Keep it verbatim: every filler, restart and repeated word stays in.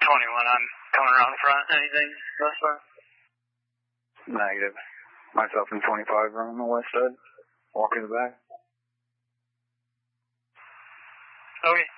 twenty-one, I'm coming around the front. Anything thus far? Negative. Myself and twenty-five are on the west side. Walking the back. Okay.